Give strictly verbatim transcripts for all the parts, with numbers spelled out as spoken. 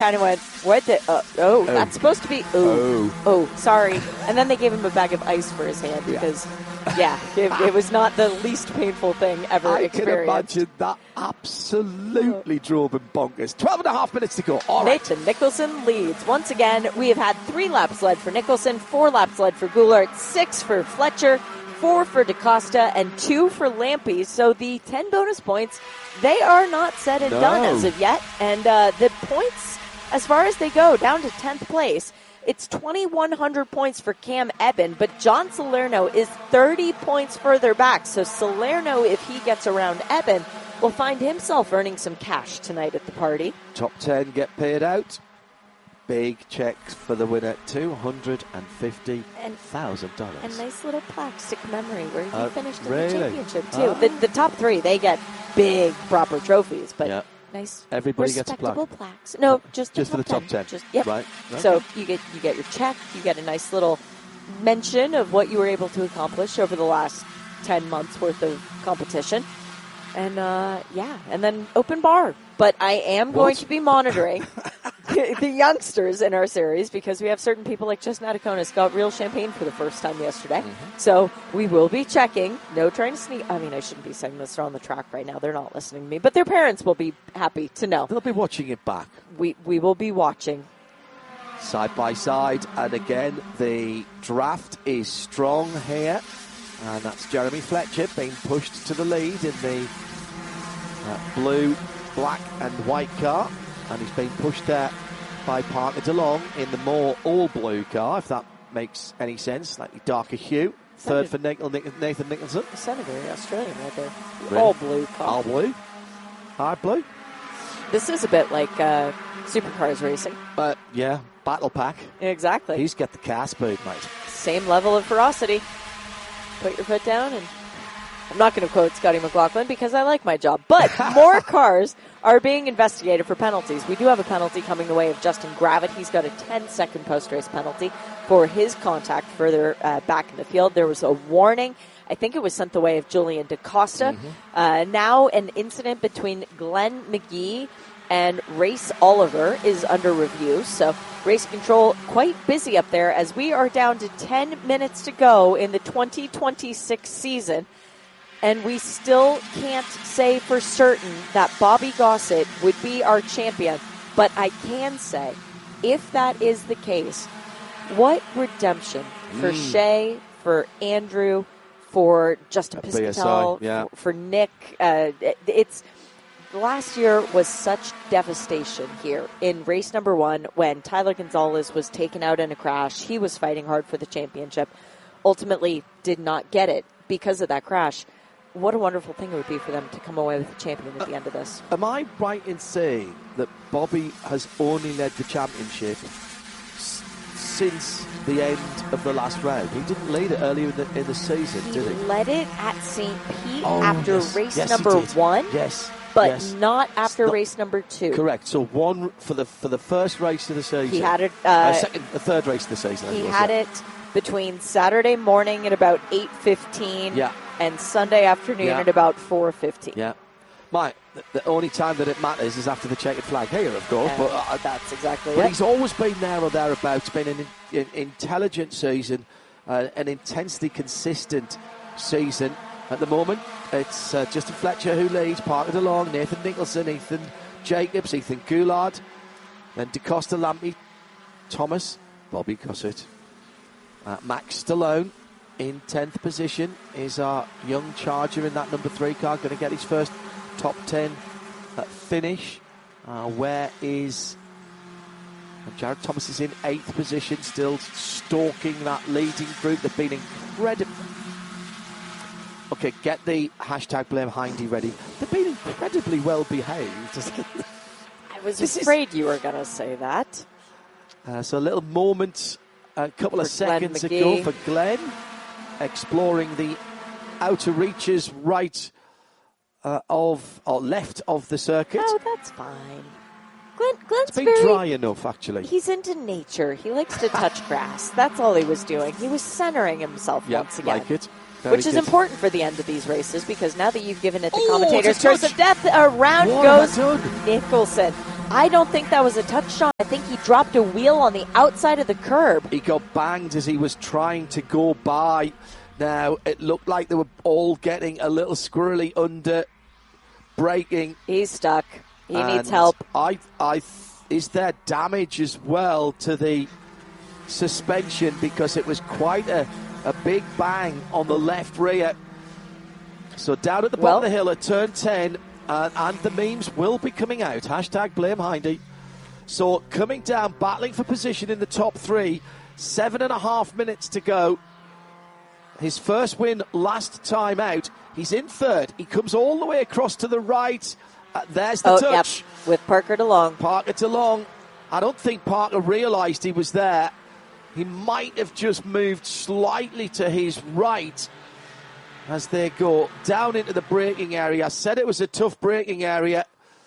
kind of went, what the, uh, oh, oh, that's supposed to be, ooh, oh. oh, sorry. And then they gave him a bag of ice for his hand because, yeah, yeah it, it was not the least painful thing ever I experienced. I can imagine that absolutely drove him bonkers. twelve and a half minutes to go. All Nathan right. Nicholson leads. Once again, we have had three laps led for Nicholson, four laps led for Goulart, six for Fletcher, four for DaCosta, and two for Lampy. So the ten bonus points, they are not said and no. done as of yet. And uh, the points, as far as they go, down to tenth place, it's twenty-one hundred points for Cam Eben, but John Salerno is thirty points further back. So Salerno, if he gets around Eben, will find himself earning some cash tonight at the party. Top ten get paid out. Big checks for the winner, two hundred fifty thousand dollars. And nice little plaques to commemorate where he uh, finished in really? the championship, too. Uh, the, the top three, they get big, proper trophies, but yeah. nice, Everybody gets a plaque. respectable plaques. No, just, just the for the top ten. Just, yep. Right. Okay. So you get you get your check, you get a nice little mention of what you were able to accomplish over the last ten months worth of competition. And, uh, yeah, and then open bar. But I am what? going to be monitoring the youngsters in our series because we have certain people like Justin Ataconis got real champagne for the first time yesterday. Mm-hmm. So we will be checking. No trying to sneak. I mean, I shouldn't be saying this. They're on the track right now. They're not listening to me. But their parents will be happy to know. They'll be watching it back. We, we will be watching. Side by side. And again, the draft is strong here. And that's Jeremy Fletcher being pushed to the lead in the uh, blue, black and white car. And he's being pushed there by Parker DeLong in the more all-blue car, if that makes any sense. Slightly darker hue. Third for Nathan Nicholson. Senator, Australian right there. Really? All-blue car. All blue. Hard blue. This is a bit like uh, supercars racing. But, yeah, battle pack. Exactly. He's got the car speed, mate. Same level of ferocity. Put your foot down and... I'm not going to quote Scotty McLaughlin because I like my job. But more cars are being investigated for penalties. We do have a penalty coming the way of Justin Gravitt. He's got a ten-second post-race penalty for his contact further uh, back in the field. There was a warning. I think it was sent the way of Julian DaCosta. Mm-hmm. Uh, now an incident between Glenn McGee and Race Oliver is under review. So race control quite busy up there as we are down to ten minutes to go in the twenty twenty-six season. And we still can't say for certain that Bobby Gossett would be our champion. But I can say, if that is the case, what redemption for mm. Shea, for Andrew, for Justin Piscatell, yeah. for, for Nick. Uh, it's last year was such devastation here in race number one when Tyler Gonzalez was taken out in a crash. He was fighting hard for the championship. Ultimately did not get it because of that crash. What a wonderful thing it would be for them to come away with the champion at the end of this. Am I right in saying that Bobby has only led the championship s- since the end of the last round? He didn't lead it earlier in the, in the season, he did he? He led it at Saint Pete oh, after yes. race yes, number he did. one. Yes. But yes. not after not, race number two. Correct. So one for the for the first race of the season. He had it. Uh, uh, second, the third race of the season. He was, had yeah. it between Saturday morning at about eight fifteen. Yeah. And Sunday afternoon yeah. at about four fifteen. Yeah. My, the, the only time that it matters is after the checkered flag here, of course. Yeah, but uh, that's exactly but it. he's always been there or thereabouts. Been an in, in, intelligent season, uh, an intensely consistent season. At the moment, it's uh, Justin Fletcher who leads, Parker DeLong, Nathan Nicholson, Ethan Jacobs, Ethan Goulart, then DaCosta, Lampy, Thomas, Bobby Gossett, uh, Max Stallone. In tenth position is our young charger in that number three car, going to get his first top ten uh, finish. Uh, where is and Jared Thomas is in eighth position, still stalking that leading group. They've been incredible. Okay, get the hashtag blame Hindy ready. They've been incredibly well behaved. I was this afraid is, you were going to say that. Uh, so a little moment, a couple for of seconds Glenn ago for Glenn. Exploring the outer reaches right uh, of or left of the circuit. Oh, that's fine. Glenn, Glenn's it's been very, dry enough, actually. He's into nature. He likes to touch grass. That's all he was doing. He was centering himself yep, once again. like it. Very Which is good. important for the end of these races because now that you've given it the Ooh, commentator's it's a choice touch. of death, around What goes have I done? Nicholson. I don't think that was a touch shot. I think he dropped a wheel on the outside of the curb. He got banged as he was trying to go by. Now, it looked like they were all getting a little squirrely under braking. He's stuck. He and needs help. I, I, is there damage as well to the suspension? Because it was quite a, a big bang on the left rear. So down at the bottom well, of the hill at turn ten, uh, and the memes will be coming out. Hashtag blame Hindy. So coming down, battling for position in the top three. Seven and a half minutes to go. His first win last time out. He's in third. He comes all the way across to the right. Uh, there's the oh, touch. Yep. With Parker DeLong. Parker DeLong. I don't think Parker realised he was there. He might have just moved slightly to his right as they go down into the braking area. I said it was a tough braking area,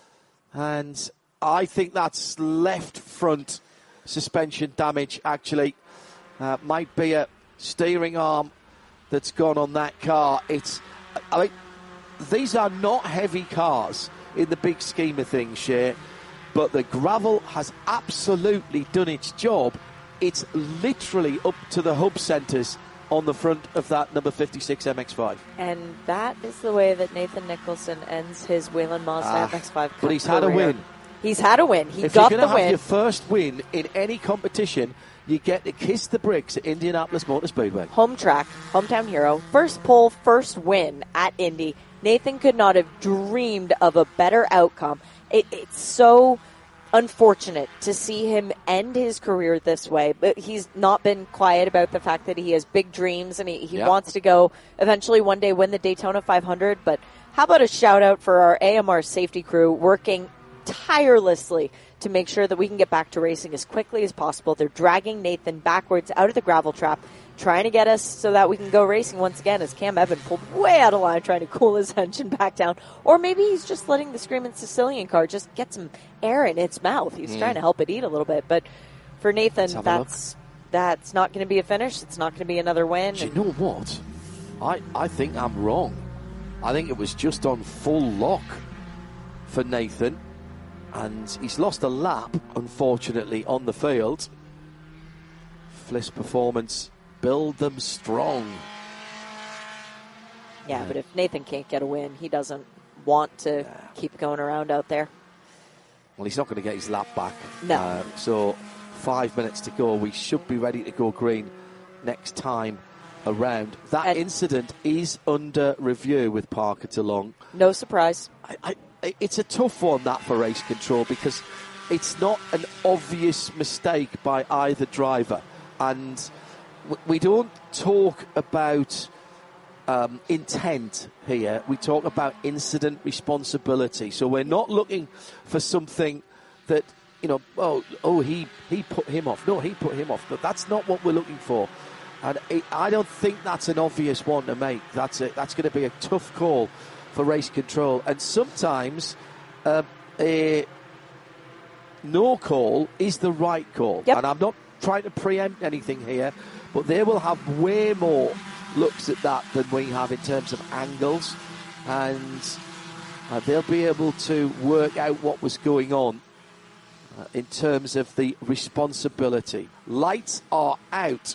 and I think that's left front suspension damage, actually. Uh, might be a steering arm that's gone on that car. It's, I mean, these are not heavy cars in the big scheme of things, Shea, but the gravel has absolutely done its job. It's literally up to the hub centres on the front of that number fifty-six M X five. And that is the way that Nathan Nicholson ends his Wayland Mazda ah, M X five But he's career. had a win. He's had a win. He if got you're the going to win. have your first win in any competition, you get to kiss the bricks at Indianapolis Motor Speedway. Home track, hometown hero, first pole, first win at Indy. Nathan could not have dreamed of a better outcome. It, it's so unfortunate to see him end his career this way, but he's not been quiet about the fact that he has big dreams and he, he yep. wants to go eventually one day win the Daytona five hundred. But how about a shout out for our A M R safety crew working tirelessly to make sure that we can get back to racing as quickly as possible. They're dragging Nathan backwards out of the gravel trap, trying to get us so that we can go racing once again, as Cam Evan pulled way out of line trying to cool his engine back down. Or maybe he's just letting the Screaming Sicilian car just get some air in its mouth. He's mm. trying to help it eat a little bit. But for Nathan, that's that's not going to be a finish. It's not going to be another win. Do you know what? I, I think I'm wrong. I think it was just on full lock for Nathan. And he's lost a lap, unfortunately, on the field. Fliss Performance, build them strong. Yeah, but if Nathan can't get a win, he doesn't want to yeah. keep going around out there. Well, he's not going to get his lap back. No. Uh, so five minutes to go. We should be ready to go green next time around. That and incident is under review with Parker DeLong. No surprise. I... I It's a tough one, that, for race control, because it's not an obvious mistake by either driver. And we don't talk about um, intent here. We talk about incident responsibility. So we're not looking for something that, you know, oh, oh, he, he put him off. No, he put him off. But that's not what we're looking for. And it, I don't think that's an obvious one to make. That's, a, that's going to be a tough call for race control, and sometimes uh, a no call is the right call. Yep. And I'm not trying to preempt anything here, but they will have way more looks at that than we have in terms of angles, and uh, they'll be able to work out what was going on uh, in terms of the responsibility. Lights are out.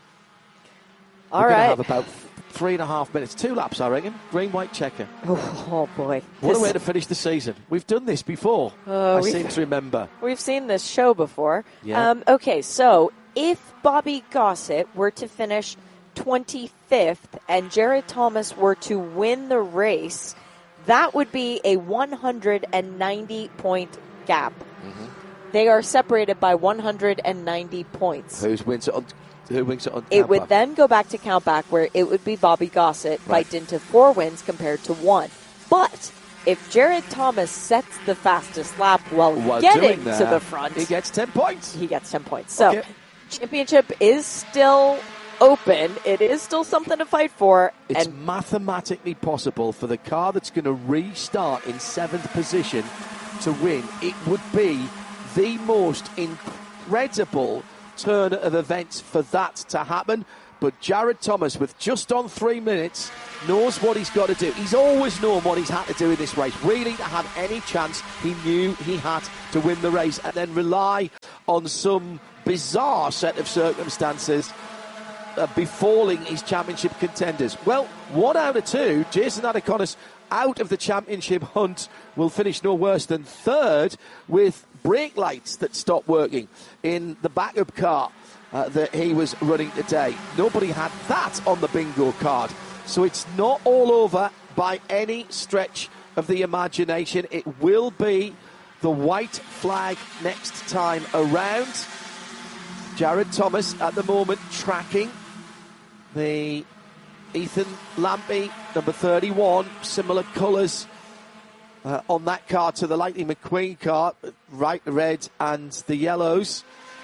All We're right. going to have about three and a half minutes. Two laps, I reckon. Green, white, checker. Oh, oh boy. What this... a way to finish the season. We've done this before. Uh, I seem to remember. We've seen this show before. Yeah. Um, okay, so if Bobby Gossett were to finish twenty-fifth and Jared Thomas were to win the race, that would be a one hundred ninety point gap. Mm-hmm. They are separated by one hundred ninety points. Who's wins it on... Who wins it on It would back? then go back to count back, where it would be Bobby Gossett right. by dint of four wins compared to one. But if Jared Thomas sets the fastest lap while, while getting that, to the front, he gets ten points. He gets ten points. So, okay. Championship is still open. It is still something to fight for. It's and mathematically possible for the car that's going to restart in seventh position to win. It would be the most incredible turn of events for that to happen, But Jared Thomas, with just on three minutes, knows what he's got to do. He's always known what he's had to do in this race. Really, to have any chance, he knew he had to win the race and then rely on some bizarre set of circumstances uh, befalling his championship contenders. Well, one out of two, Jason Adiconis out of the championship hunt, will finish no worse than third with brake lights that stopped working in the backup car uh, that he was running today. Nobody had that on the bingo card. So it's not all over by any stretch of the imagination. It will be the white flag next time around. Jared Thomas at the moment tracking the Ethan Lampy, number thirty-one, similar colours uh, on that car to the Lightning McQueen car, right, red and the yellows.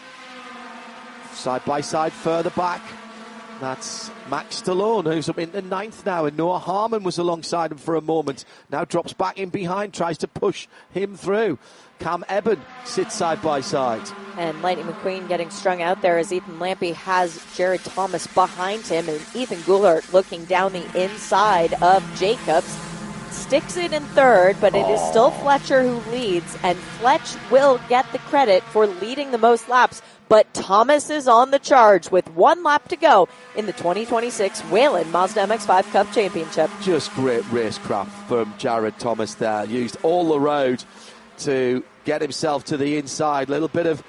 Side by side further back, that's Max Stallone, who's up into ninth now, and Noah Harmon was alongside him for a moment. Now drops back in behind, tries to push him through. Cam Eben sits side by side. And Lightning McQueen getting strung out there as Ethan Lampy has Jared Thomas behind him, and Ethan Goulart looking down the inside of Jacobs. Sticks it in third, but it is still Fletcher who leads, and Fletch will get the credit for leading the most laps. But Thomas is on the charge with one lap to go in the twenty twenty-six Whelen Mazda M X five Cup Championship. Just great racecraft from Jared Thomas there. Used all the road to get himself to the inside. Little bit of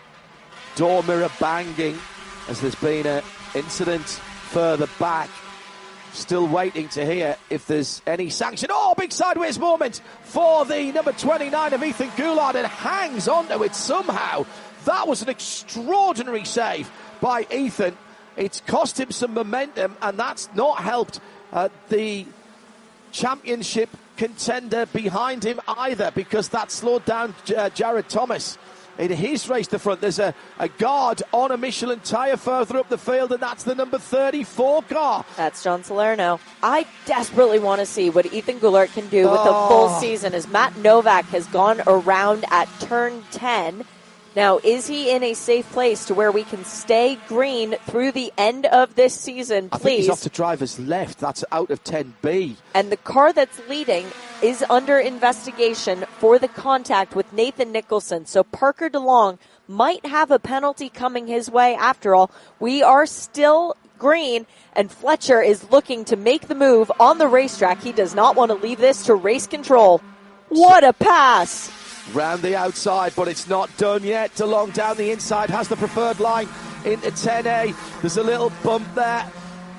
door mirror banging as there's been an incident further back. Still waiting to hear if there's any sanction. Oh, big sideways moment for the number twenty-nine of Ethan Goulart, and hangs onto it somehow. That was an extraordinary save by Ethan. It's cost him some momentum, and that's not helped uh, the championship contender behind him either, because that slowed down uh, Jared Thomas in his race to front. There's a, a guard on a Michelin tyre further up the field, and that's the number thirty-four car. That's John Salerno. I desperately want to see what Ethan Goulart can do with Oh. a full season, as Matt Novak has gone around at turn ten. Now, is he in a safe place to where we can stay green through the end of this season, I think he's please? off to driver's left. That's out of ten B. And the car that's leading is under investigation for the contact with Nathan Nicholson. So Parker DeLong might have a penalty coming his way after all. We are still green, and Fletcher is looking to make the move on the racetrack. He does not want to leave this to race control. What a pass! Round the outside, but it's not done yet. DeLong down the inside has the preferred line into ten A. There's a little bump there.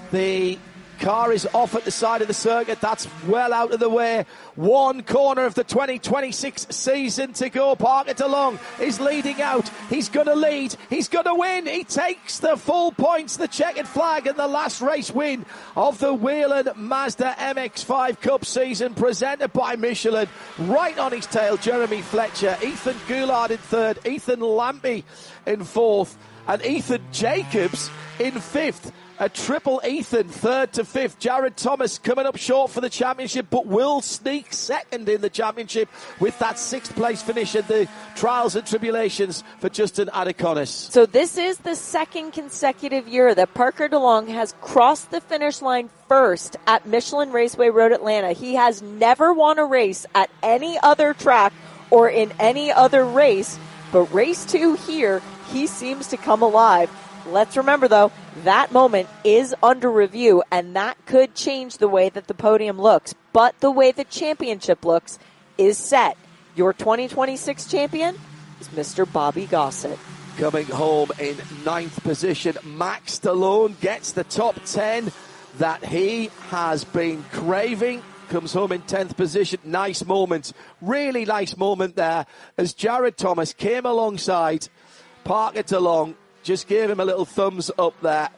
The car is off at the side of the circuit. That's well out of the way. One corner of the twenty twenty-six season to go. Parker DeLong is leading out. He's going to lead. He's going to win. He takes the full points, the checkered flag, and the last race win of the Whelen Mazda M X five Cup season, presented by Michelin. Right on his tail, Jeremy Fletcher. Ethan Goulart in third. Ethan Lampy in fourth. And Ethan Jacobs in fifth. A triple Ethan, third to fifth. Jared Thomas coming up short for the championship, but will sneak second in the championship with that sixth place finish in the trials and tribulations for Justin Adiconis. So this is the second consecutive year that Parker DeLong has crossed the finish line first at Michelin Raceway Road Atlanta. He has never won a race at any other track or in any other race, but race two here, he seems to come alive. Let's remember, though, that moment is under review, and that could change the way that the podium looks. But the way the championship looks is set. Your twenty twenty-six champion is Mister Bobby Gossett. Coming home in ninth position, Max Stallone gets the top ten that he has been craving. Comes home in tenth position. Nice moment. Really nice moment there as Jared Thomas came alongside Parker DeLong. Just gave him a little thumbs up there.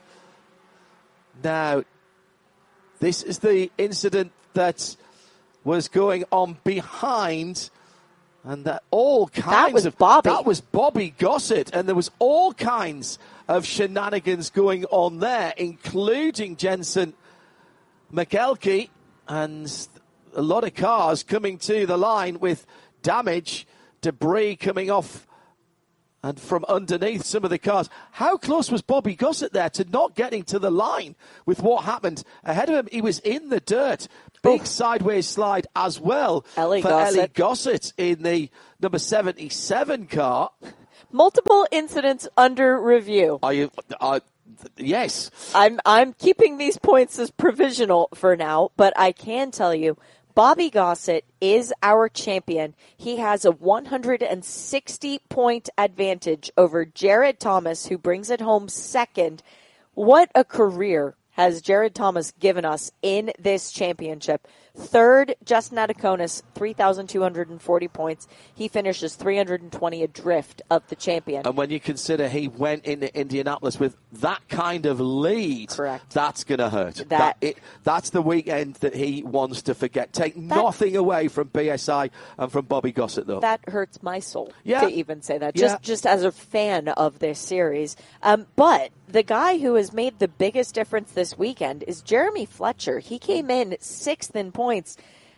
Now, this is the incident that was going on behind, and that all kinds that was of Bobby. That was Bobby Gossett, and there was all kinds of shenanigans going on there, including Jensen McElkey, and a lot of cars coming to the line with damage, debris coming off and from underneath some of the cars. How close was Bobby Gossett there to not getting to the line with what happened ahead of him? He was in the dirt. Big Oof. sideways slide as well Ellie for Gossett. Ellie Gossett in the number seventy-seven car. Multiple incidents under review. Are you? Uh, yes. I'm I'm keeping these points as provisional for now, but I can tell you, Bobby Gossett is our champion. He has a one hundred sixty point advantage over Jared Thomas, who brings it home second. What a career has Jared Thomas given us in this championship. Third, Justin Adakonis, three thousand two hundred forty points. He finishes three hundred twenty adrift of the champion. And when you consider he went into Indianapolis with that kind of lead, correct, that's going to hurt. That, that it, That's the weekend that he wants to forget. Take that, nothing away from B S I and from Bobby Gossett, though. That hurts my soul yeah. to even say that, just, yeah. just as a fan of this series. Um, but the guy who has made the biggest difference this weekend is Jeremy Fletcher. He came in sixth in points.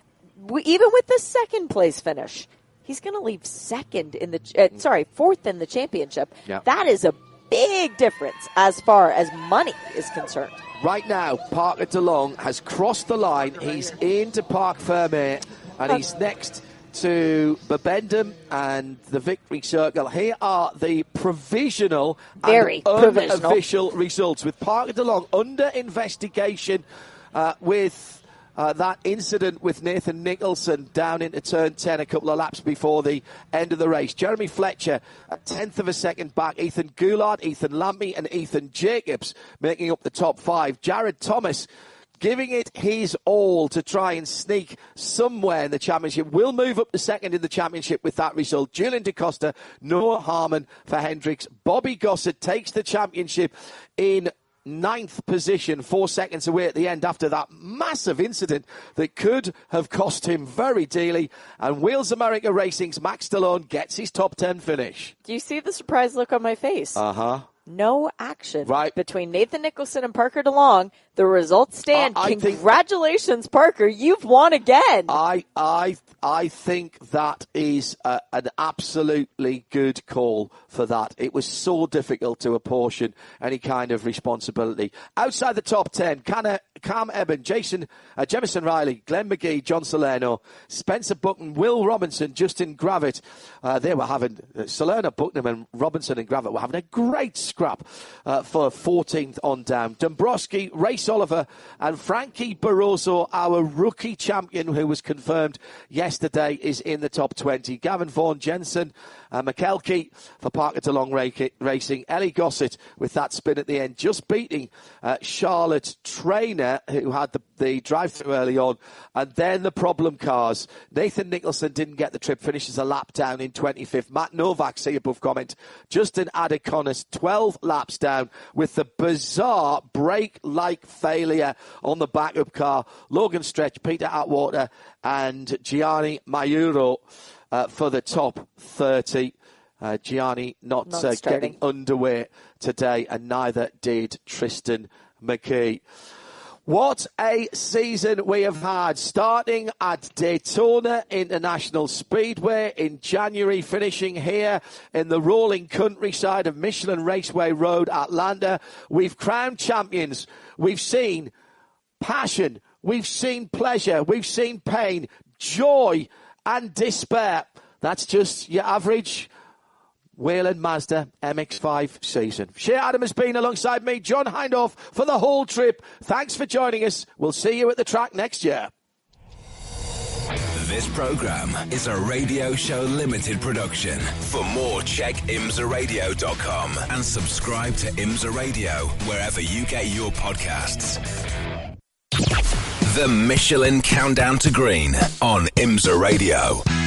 We, even with the second place finish, he's going to leave second in the, uh, sorry, fourth in the championship. Yep. That is a big difference as far as money is concerned. Right now, Parker DeLong has crossed the line. He's into Parc Fermé, and he's next to Bibendum and the Victory Circle. Here are the provisional Very and provisional. unofficial results, with Parker DeLong under investigation uh, with Uh, that incident with Nathan Nicholson down into turn ten a couple of laps before the end of the race. Jeremy Fletcher a tenth of a second back. Ethan Goulart, Ethan Lampy and Ethan Jacobs making up the top five. Jared Thomas giving it his all to try and sneak somewhere in the championship. Will move up to second in the championship with that result. Julian DaCosta, Noah Harmon for Hendricks. Bobby Gossett takes the championship in ninth position, four seconds away at the end after that massive incident that could have cost him very dearly. And Wheels America Racing's Max Stallone gets his top ten finish. Do you see the surprised look on my face? Uh-huh. No action right. between Nathan Nicholson and Parker DeLong. The results stand. Uh, Congratulations, think, Parker. You've won again. I I I think that is a, an absolutely good call for that. It was so difficult to apportion any kind of responsibility. Outside the top ten, Cam Eben, Jason, uh, Jemison Riley, Glenn McGee, John Salerno, Spencer Buckton, Will Robinson, Justin Gravitt. Uh, they were having, uh, Salerno, Buckton and Robinson and Gravitt were having a great scrap uh, for fourteenth on down. Dombrowski, Race Oliver and Frankie Barroso, our rookie champion who was confirmed yesterday, is in the top twenty. Gavin Vaughan Jensen, uh, McKelkey for Parker DeLong Racing. Ellie Gossett with that spin at the end, just beating uh, Charlotte Trainer, who had the, the drive-through early on. And then the problem cars. Nathan Nicholson didn't get the trip, finishes a lap down in twenty-fifth. Matt Novak, see above comment. Justin Adakonis, twelve laps down with the bizarre brake-like failure on the backup car. Logan Stretch, Peter Atwater and Gianni Mayuro uh, for the top thirty. Uh, Gianni not, not uh, getting underway today, and neither did Tristan McKee. What a season we have had, starting at Daytona International Speedway in January, finishing here in the rolling countryside of Michelin Raceway Road, Atlanta. We've crowned champions. We've seen passion. We've seen pleasure. We've seen pain, joy and despair. That's just your average Whelen Mazda M X five season. Shea Adam has been alongside me, John Hindhaugh, for the whole trip. Thanks for joining us. We'll see you at the track next year. This program is a Radio Show Limited production. For more, check imsa radio dot com and subscribe to IMSA Radio wherever you get your podcasts. The Michelin Countdown to Green on IMSA Radio.